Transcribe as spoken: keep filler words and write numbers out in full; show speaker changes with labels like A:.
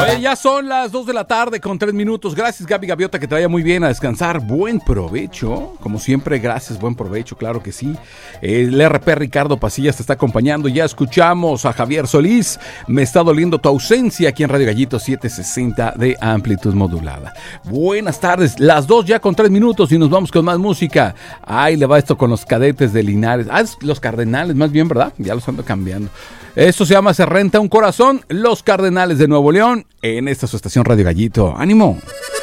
A: Oye, ya son las dos de la tarde con tres minutos. Gracias, Gaby Gaviota, que te vaya muy bien a descansar. Buen provecho. Como siempre, gracias, buen provecho, claro que sí. El R P Ricardo Pasillas te está acompañando. Ya escuchamos a Javier Solís. Me está doliendo tu ausencia aquí en Radio Gallito setecientos sesenta de amplitud modulada. Buenas tardes, las dos ya con tres minutos y nos vamos con más música. Ay, le va esto con los Cadetes de Linares. Ah, es los Cardenales, más bien, ¿verdad? Ya los ando cambiando. Esto se llama Se Renta un Corazón, los Cardenales de Nuevo León, en esta su estación Radio Gallito. ¡Ánimo!